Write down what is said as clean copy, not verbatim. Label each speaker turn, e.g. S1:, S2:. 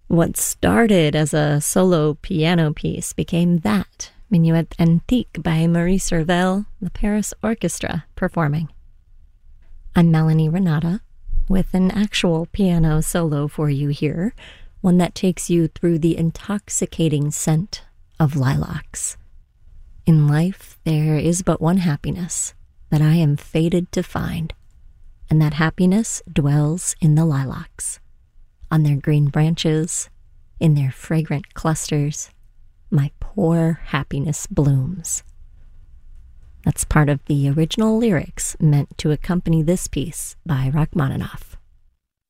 S1: What started as a solo piano piece became that, Minuet Antique by Maurice Ravel, the Paris Orchestra performing. I'm Melanie Renata, with an actual piano solo for you here, one that takes you through the intoxicating scent of lilacs. In life, there is but one happiness that I am fated to find, and that happiness dwells in the lilacs. On their green branches, in their fragrant clusters, my poor happiness blooms. That's part of the original lyrics meant to accompany this piece by Rachmaninoff.